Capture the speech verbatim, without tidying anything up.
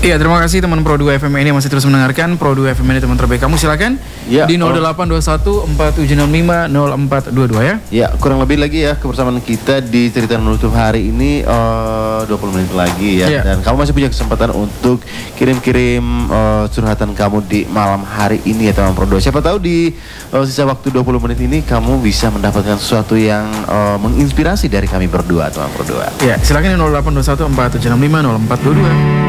Iya, terima kasih teman Pro dua F M ini masih terus mendengarkan Pro dua F M ini teman terbaik kamu, silakan ya, di nol delapan dua satu empat tujuh enam lima nol empat dua dua ya. Ya, kurang lebih lagi ya kebersamaan kita di cerita menutup hari ini uh, dua puluh menit lagi ya. ya. Dan kamu masih punya kesempatan untuk kirim-kirim uh, curhatan kamu di malam hari ini ya teman Pro dua. Siapa tahu di uh, sisa waktu dua puluh menit ini kamu bisa mendapatkan sesuatu yang uh, menginspirasi dari kami berdua teman Pro dua. Ya, silakan di nol delapan dua satu empat tujuh enam lima nol empat dua dua.